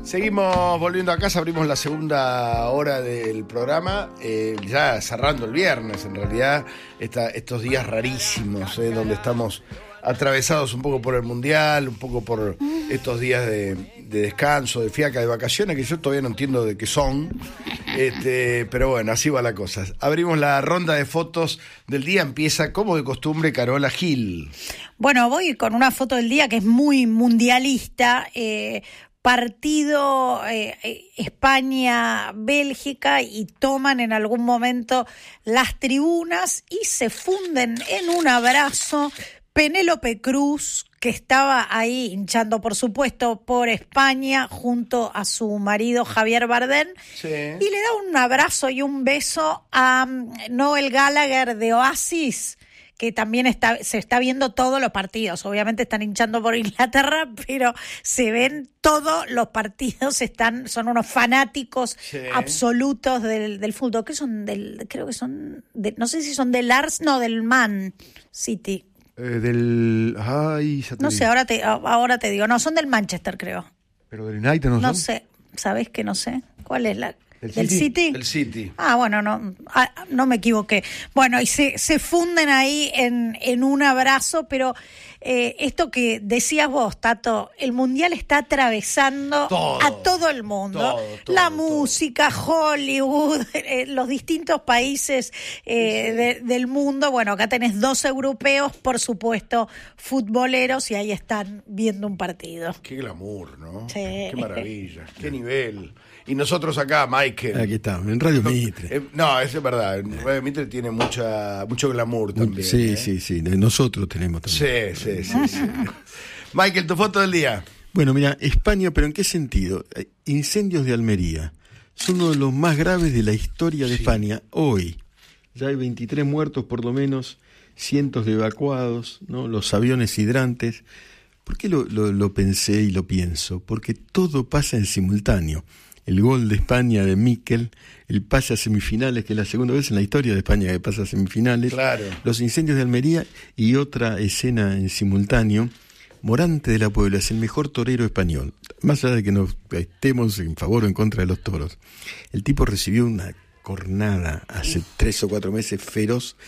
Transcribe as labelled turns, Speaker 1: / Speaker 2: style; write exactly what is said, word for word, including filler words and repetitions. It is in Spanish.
Speaker 1: Seguimos volviendo a casa, abrimos la segunda hora del programa, eh, ya cerrando el viernes, en realidad, esta, estos días rarísimos, eh, donde estamos atravesados un poco por el Mundial, un poco por estos días de, de descanso, de fiaca, de vacaciones, que yo todavía no entiendo de qué son, este, pero bueno, así va la cosa. Abrimos la ronda de fotos del día, empieza como de costumbre Carola Gil.
Speaker 2: Bueno, voy con una foto del día que es muy mundialista, eh, partido eh, España-Bélgica, y toman en algún momento las tribunas y se funden en un abrazo. Penélope Cruz, que estaba ahí hinchando, por supuesto, por España, junto a su marido Javier Bardem, sí. Y le da un abrazo y un beso a Noel Gallagher de Oasis, que también está, se está viendo todos los partidos. Obviamente están hinchando por Inglaterra, pero se ven todos los partidos, están, son unos fanáticos sí. absolutos del, del fútbol. ¿Qué son? Del, creo que son, de, no sé si son del Ars, no, del Man City.
Speaker 1: Eh, del... Ay, ya te
Speaker 2: no
Speaker 1: digo.
Speaker 2: sé, ahora te, ahora te digo. No, son del Manchester, creo.
Speaker 1: ¿Pero del United no son?
Speaker 2: No sé, ¿sabés que no sé? ¿Cuál es la...?
Speaker 1: ¿El
Speaker 2: ¿Del
Speaker 1: City?
Speaker 2: City?
Speaker 1: El City.
Speaker 2: Ah, bueno, no, ah, no me equivoqué. Bueno, y se, se funden ahí en, en un abrazo, pero eh, esto que decías vos, Tato, el Mundial está atravesando todo, a todo el mundo. Todo, todo, la música, todo. Hollywood, eh, los distintos países eh, sí, sí. De, del mundo. Bueno, acá tenés dos europeos, por supuesto, futboleros, y ahí están viendo un partido.
Speaker 1: Qué glamour, ¿no?
Speaker 2: Sí.
Speaker 1: Qué maravilla, qué nivel. Y nosotros acá, Michael.
Speaker 3: Aquí estamos, en Radio
Speaker 1: no,
Speaker 3: Mitre.
Speaker 1: Eh, no, eso es verdad. En Radio Mitre tiene mucha, mucho glamour también.
Speaker 3: Sí,
Speaker 1: ¿eh?
Speaker 3: sí, sí. Nosotros tenemos también.
Speaker 1: Sí, sí, sí, sí. Michael, tu foto del día.
Speaker 3: Bueno, mira, España, pero ¿en qué sentido? Incendios de Almería. Son uno de los más graves de la historia de sí. España. Hoy ya hay veintitrés muertos por lo menos, cientos de evacuados, ¿no? Los aviones hidrantes. ¿Por qué lo, lo, lo pensé y lo pienso? Porque todo pasa en simultáneo. El gol de España de Mikel, el pase a semifinales, que es la segunda vez en la historia de España que pasa a semifinales,
Speaker 1: claro.
Speaker 3: Los incendios de Almería y otra escena en simultáneo. Morante de la Puebla es el mejor torero español, más allá de que nos estemos en favor o en contra de los toros. El tipo recibió una cornada hace tres o cuatro meses feroz